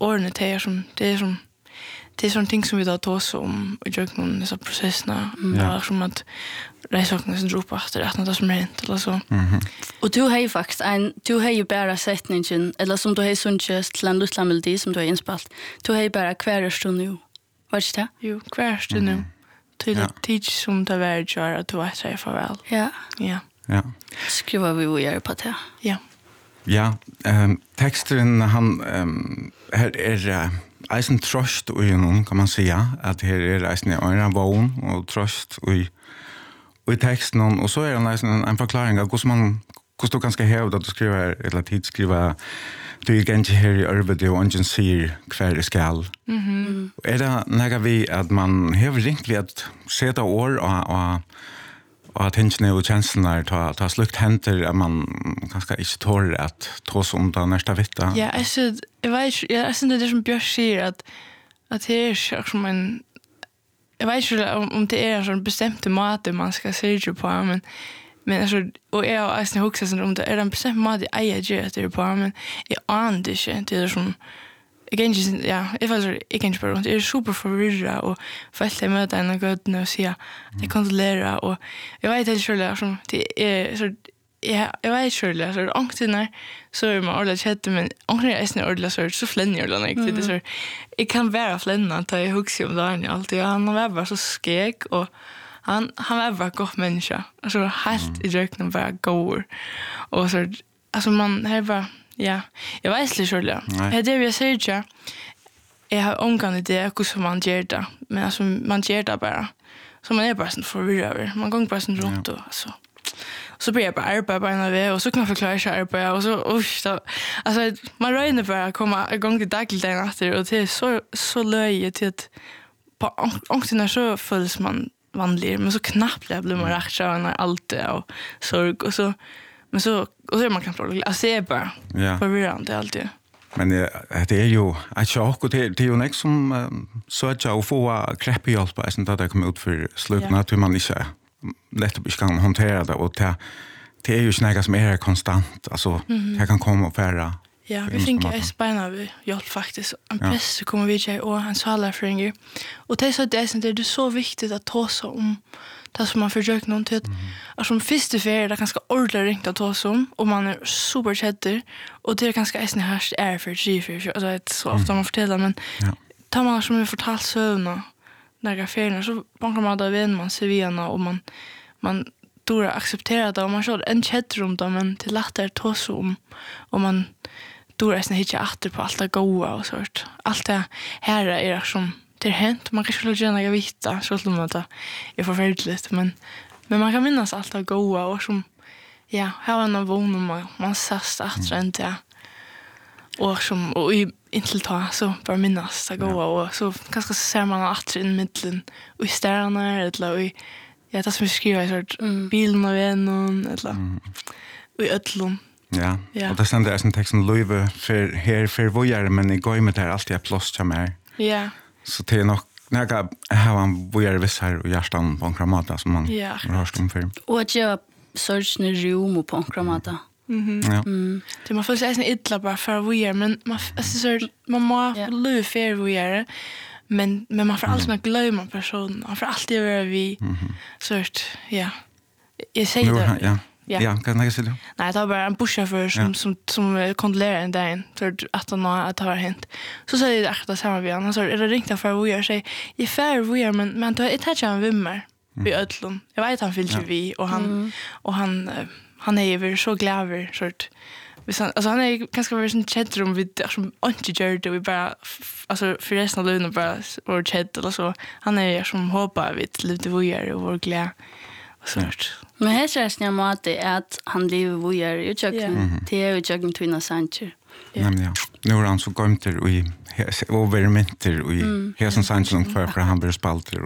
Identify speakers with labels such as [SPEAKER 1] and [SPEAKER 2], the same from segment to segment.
[SPEAKER 1] ordene det är sån ting som vi då tar oss om och gör någon dessa processerna som att resakten som droppar efter att något som hänt eller så.
[SPEAKER 2] Och du har ju faktiskt du har ju bara sättningen eller som du har sunchest till en liten melodi som du har inspalt. Du har ju bara kvärstund nu. Vad är det?
[SPEAKER 1] Jo, kvärstund nu. Till det teach som det var gör att du har sig farväl.
[SPEAKER 2] Ja. Skriver vi och gör på det.
[SPEAKER 1] Ja.
[SPEAKER 3] Ja, texten han här eisen tröst och någon kan man säga att här är eisen en vån och tröst och i texten och så är det en förklaring av hur du ganska hävda att du skriver eller tidskriva du är ganska här i arbetet och ingen ser kvar i skall. Är det när vi att man har ringt vid att sätta år och att tänka och känslorna ta slukt händer att man kanske inte tål att ta sig om det nästa vecka.
[SPEAKER 1] Ja, jag syns det som Björk säger att det är som en jag vet inte om det är en sån bestämd mat man ska se på men alltså och jag har nästan huxat om det är en bestämd mat jag gör det på men jag anar inte det är som jag kan inte bara det är super förvirrad och fast jag möter en god nu så det kontrollera och jag vet inte själv som det är så jag vet själv så ångten så är man ordentligt chatta men ångten är nästan ordentligt så flänner eller något det så jag kan vara flänna att jag huxar om det alltid han var bara så skägg och han var bara god människa alltså helt i röken bara går och så alltså man här bara ja, jag vet inte själv. Det jag säger jag har omgående idé hur man gör det. Men alltså, man gör det bara. Så man är bara sån förvirrad. Man går bara sån runt och alltså. Så blir jag bara arbeta på en väg och så kan man förklara sig arbeta och så alltså man räknar bara att komma igång till dagligdagen efter och det är så löjligt till att på ångsten så följs man vanlig men så knappt blir man rätt när allt är och sorg och så men så och så är man kanske alltså det är bara förvirrande alltid.
[SPEAKER 3] Men det är ju ett chock och det är ju något som söker och få kreppig hjälp på sånt att det kommer ut för slutna att man inte lätt kan hantera det och det är ju snäga som är konstant alltså jag kan komma och färra.
[SPEAKER 1] Ja, vi fick en spännande hjälp faktiskt. En press kommer vi till och en salarfringer. Och det är så det är så viktigt att ta sig om det som man försöker någon till alltså första färd det ganska ordentligt ringt att ta sig om och man är superchatter och det är ganska äsna härst är för G4 alltså det är så ofta man fortäller men tar man som vi fortalt sövna några färger så bankar man där vem man ser via och man då accepterar det och man kör en chatter om det men till lättare ta sig om och man då är det inte åter på allt det goda och sånt allt det här är som det är hänt. Man kan skulle gärna vita så att det är förfärligt men man kan minnas allt det goda och som här var en vån och man sast att rent och som och inte ta så bara minnas det goda och så kanske ser man att in mitten och i stjärnorna eller och det som vi skriver så bilen av en eller och i ödlon.
[SPEAKER 3] Ja. Och det sen det är en text som Löve för vojar men i går med det alltid är plats till mig.
[SPEAKER 1] Ja.
[SPEAKER 3] Så det är nog när jag har en vojar vis här och hjärtan på en kramata som man har stått för.
[SPEAKER 2] Och att jag search nu rum på en kramata.
[SPEAKER 1] Det man får säga en illa bara för vojar men man må Löve för vojar men man får alltid glömma personen. Man får alltid vara vi sort jag säger det.
[SPEAKER 3] Ja, kan jag säga det?
[SPEAKER 1] Nej, det var bara en busschaufför som kontrollerar en dag för att det har hänt. Så säger det att samma vi han så är det ringt för vad jag säger. Jag fär vad jag men då är det en vimmer vid Ödlund. Jag vet han fyllde vi och han är ju så glad över sort. Alltså han är ganska väl sån chattrum vid som inte gör det vi bara alltså för resten av lönen bara och chatt eller så. Han är som hoppar vid lite vojer och vår glad. Sort.
[SPEAKER 2] Men här känns det som att det är att han lever vojar i köken. Det är ju köken Twina Sanchez.
[SPEAKER 3] Nu är han så gömter och i övermynter och i Hesen Sanchez för han blir spalter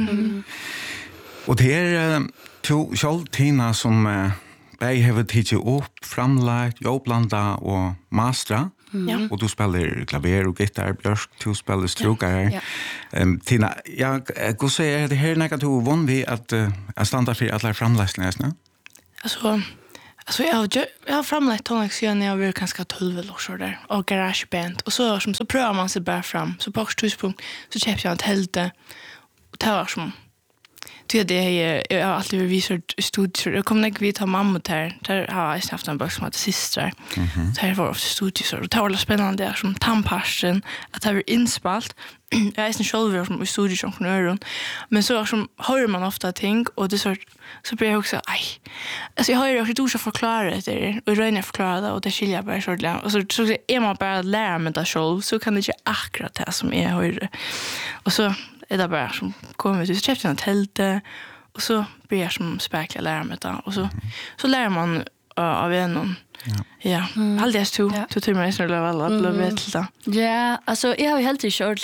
[SPEAKER 3] och det är två Tina som jag har tidit upp framlagt jobblanda och mastra. Och du spelar klaver och gitarr, Björk, du spelar strokar. Tina, jag går säga det här när du vann vi att standa för alla framläsningarna.
[SPEAKER 1] Alltså Alltså jag har framlagt tonlagsön när jag var ganska 12 år så där och garageband och så prövar man sig bara fram så på tidspunkt så köpte jag ett tälte och det var som jag har alltid visat studier. Jag kommer inte vita mamma där har jag haft en bok som heter Systrar. Där var ofta studier och det var spännande som tandpasten att det var inspalt. Jag är inte själv som i studier som från öron. Men så som hör man ofta ting och det så blir jag också alltså jag har ju också så förklara det och röna förklara det och det skiljer bara så där. Och så är man bara lära med det själv så kan det inte akkurat det som jag hör. Och så är det bara som kommer ut. Så köpte jag ett tälte och så blir jag som späkla lära mig det. Och så lär man av en. Ja. Alldeles två mig så det var alla vet det.
[SPEAKER 2] Ja, alltså jag har ju helt kört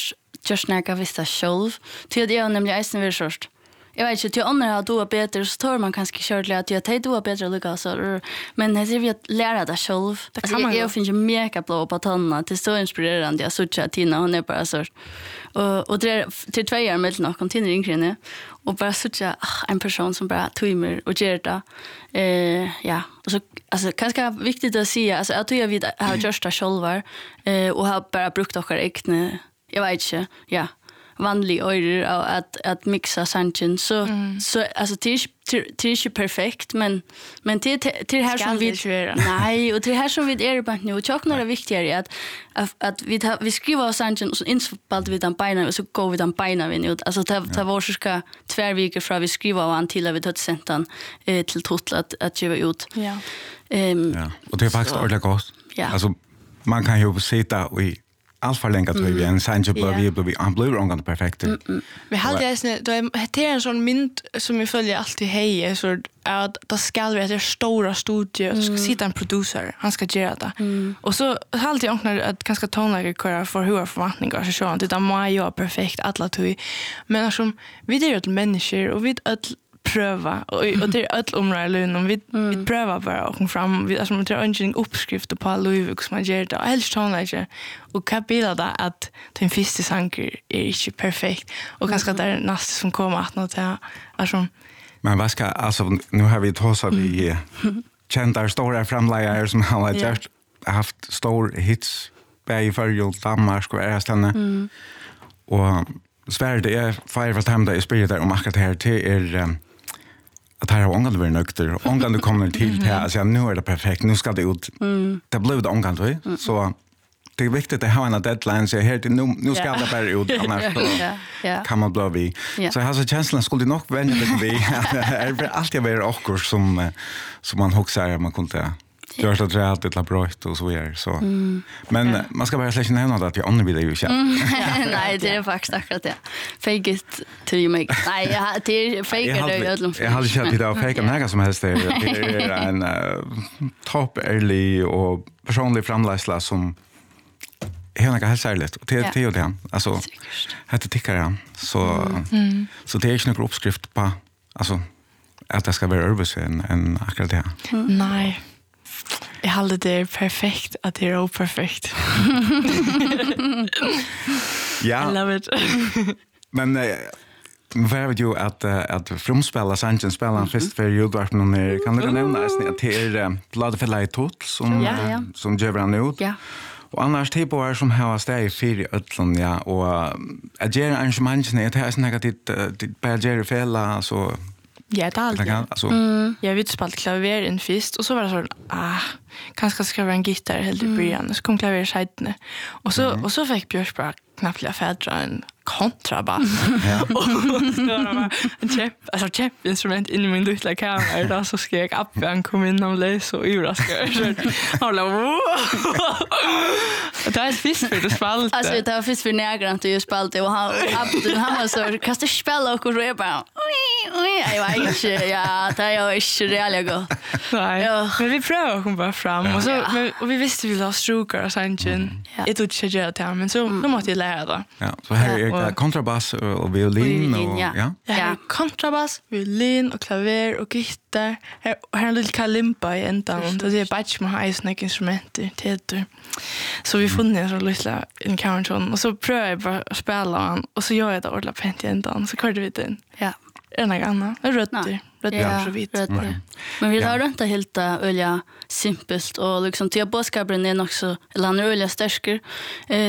[SPEAKER 2] just när jag visste själv. Till det är nämligen isen vi först. Jag vet inte, till andra har du bättre så tar man kanske kört att jag tar du bättre lika så men det är vi att lära det själv. Alltså jag finns ju mega blå på tanna det är så inspirerande jag såg att Tina hon är bara så och det till 2 år med någon kom till ringkrinne och bara så en person som bara timer och gör det. Ja, och så alltså kanske viktigt att säga alltså att jag vid har gjort det själv och har bara brukt och egna jag vet inte. Ja. Vanlig örer att mixa sanchen så alltså det är inte perfekt men till här som vi nej och till här som vi är bara nu och jag det viktigare att vi skriver sanchen och så inspalt vi den beina och så går vi den beina vi ut alltså det var så ska 2 veckor från vi skriver och till vi tar sentan till total att ge ut.
[SPEAKER 1] Ja.
[SPEAKER 3] Ja, och det är faktiskt ordentligt gott.
[SPEAKER 2] Ja.
[SPEAKER 3] Alltså man kan ju sitta och allt för länge tror vi en Sancho blir han blir omgående perfekt.
[SPEAKER 1] Vi hade det är en sån mynd som vi följer alltid hej så att det ska vara ett stora studio så ska sitta en producer han ska göra det. Och så alltid onknar att ganska tonlägga köra för hur förväntningar så att det är ju perfekt alla två. Men alltså vi är ju människor och vi pröva och det är allt områden om vi prövar bara och kom fram vi alltså det är en uppskrift på Louis som man gör det helst tonlägger och kapilla där att den första sanker är inte perfekt och ganska där nästa som kommer att något här alltså
[SPEAKER 3] men vad ska alltså nu har vi tagit vi kända stora framläggare som har just haft stor hits i förra Danmark och är stanna och Sverige det är Fire Time där spelar där om akkurat här till att här har ångande varit nökter. Ångande kommer till här. Alltså, nu är det perfekt. Nu ska det ut. Det blev det ångande. Så det är viktigt att ha en deadline. Så här, nu ska det bara ut. Annars kan man bli vid. Så jag har så känslan skulle nog vänja lite vid. Det är alltid varit åker som man huxar att man kunde göra det rätt ett labrojt och så vidare. Så. Men man ska bara släcka nämna att jag ångrar vid det ju själv.
[SPEAKER 2] Nej, det är faktiskt akkurat det. Fake it till you make. Nej, det är fake det.
[SPEAKER 3] Jag hade känt idag fake något som helst. Det är en topp ärlig och personlig framlägsla som är något helt särskilt. Och det är ju det. Alltså, det tycker jag. Så det är inte någon uppskrift på alltså, att det ska vara övrigt än akkurat det.
[SPEAKER 1] Nej. Jag hade det perfekt att det är operfekt.
[SPEAKER 3] Ja.
[SPEAKER 1] I love it.
[SPEAKER 3] Men vad vet ju att frumspela Sanchen spelar först för ljudvarpen kan du nämna att det är Ladefella i tot som gör han ut.
[SPEAKER 2] Ja.
[SPEAKER 3] Och annars typer som har steg 4 ötland ja och att göra arrangemangen det är såna att det bara göra fälla så
[SPEAKER 1] ja, det är alltid.
[SPEAKER 3] Alltså.
[SPEAKER 1] Jag vet spalt klaver en fist och så var det så kanske ska vara en gitarr helt i början och så kom klaver sidan och så fick Björk bara knappt fädra en kontrabass. Och käppinstrument in i min lilla kamera där så skrek appen kom in och blev så överraskad. Han blev det är fisk för det spalt.
[SPEAKER 2] Alltså det var fisk för nägrant och spalt och han var så kan du spela och så bara jag vet inte ja det är ju inte reellt gott.
[SPEAKER 1] Nej. Men vi prövar kom bara fram och så och vi visste vi ville ha strokar och sanchen. Det tog sig det men så måste jag lära det.
[SPEAKER 3] Ja, så här är kontrabass och violin och
[SPEAKER 1] ja. Kontrabass, violin och klaver och gitarr. Här är en liten kalimpa i ändan. Det är bara som har snäck instrumenter till. Så vi funnet en så lilla encounter och så prövar jag bara att spela han och så gör jag det ordentligt pent i ändan så körde vi det in.
[SPEAKER 2] Ja.
[SPEAKER 1] något annat. Rötter. Rötter så vitt.
[SPEAKER 2] Rötter. Men vi har inte helt öliga simpelt och liksom till bådskapen är också eller han är öliga stärker.